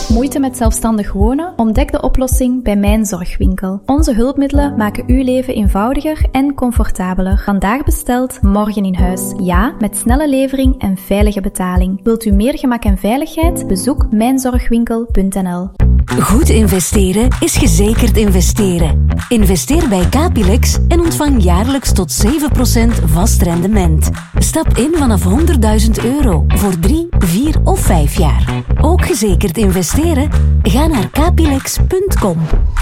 Moeite met zelfstandig wonen? Ontdek de oplossing bij Mijn Zorgwinkel. Onze hulpmiddelen maken uw leven eenvoudiger en comfortabeler. Vandaag besteld, morgen in huis. Ja, met snelle levering en veilige betaling. Wilt u meer gemak en veiligheid? Bezoek mijnzorgwinkel.nl. Goed investeren is gezekerd investeren. Investeer bij Capilex en ontvang jaarlijks tot 7% vast rendement. Stap in vanaf €100.000 voor 3, 4 of 5 jaar. Ook gezekerd investeren? Ga naar capilex.com.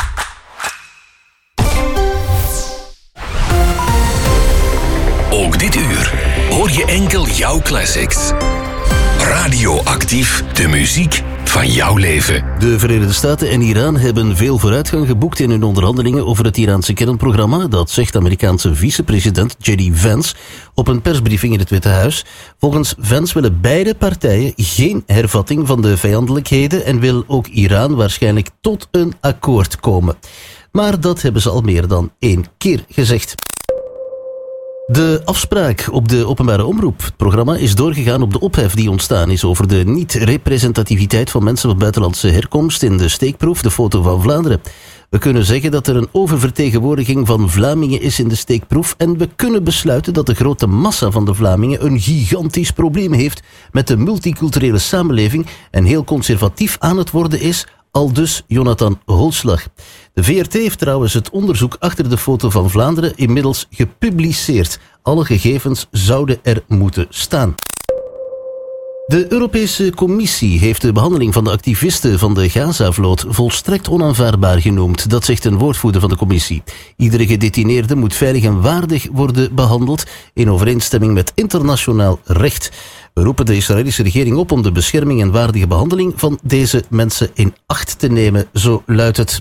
Ook dit uur hoor je enkel jouw classics. Radioactief, de muziek van jouw leven. De Verenigde Staten en Iran hebben veel vooruitgang geboekt in hun onderhandelingen over het Iraanse kernprogramma. Dat zegt Amerikaanse vicepresident J.D. Vance op een persbriefing in het Witte Huis. Volgens Vance willen beide partijen geen hervatting van de vijandelijkheden en wil ook Iran waarschijnlijk tot een akkoord komen. Maar dat hebben ze al meer dan 1 keer gezegd. De afspraak op de openbare omroep. Het programma is doorgegaan op de ophef die ontstaan is over de niet-representativiteit van mensen van buitenlandse herkomst in de steekproef De Foto van Vlaanderen. We kunnen zeggen dat er een oververtegenwoordiging van Vlamingen is in de steekproef en we kunnen besluiten dat de grote massa van de Vlamingen een gigantisch probleem heeft met de multiculturele samenleving en heel conservatief aan het worden is, aldus Jonathan Holslag. De VRT heeft trouwens het onderzoek achter De Foto van Vlaanderen inmiddels gepubliceerd. Alle gegevens zouden er moeten staan. De Europese Commissie heeft de behandeling van de activisten van de Gaza-vloot volstrekt onaanvaardbaar genoemd. Dat zegt een woordvoerder van de Commissie. Iedere gedetineerde moet veilig en waardig worden behandeld in overeenstemming met internationaal recht. We roepen de Israëlische regering op om de bescherming en waardige behandeling van deze mensen in acht te nemen, zo luidt het.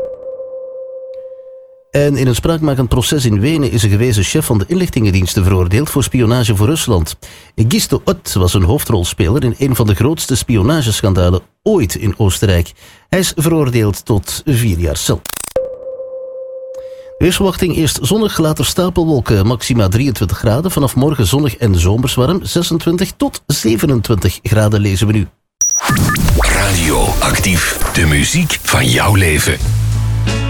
En in een spraakmakend proces in Wenen is een gewezen chef van de inlichtingendiensten veroordeeld voor spionage voor Rusland. Egisto Ott was een hoofdrolspeler in een van de grootste spionageschandalen ooit in Oostenrijk. Hij is veroordeeld tot 4 jaar cel. Weersverwachting eerst zonnig, later stapelwolken, maxima 23 graden. Vanaf morgen zonnig en zomers warm, 26 tot 27 graden lezen we nu. Radioactief, de muziek van jouw leven.